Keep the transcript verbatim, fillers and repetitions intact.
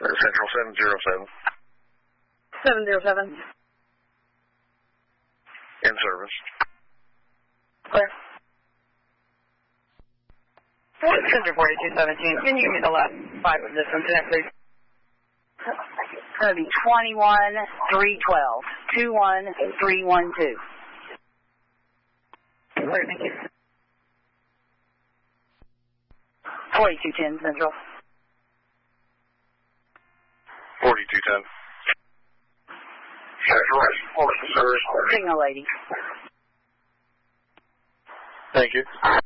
Central seven zero seven. seven zero seven. In service. Clear. Central forty-two seventeen. Can you get the last five of this incident, please? It's going to be twenty-one three twelve. two one three one two. Clear, thank you. forty-two ten Central. forty-two ten. Central, service. Signal lady. Thank you.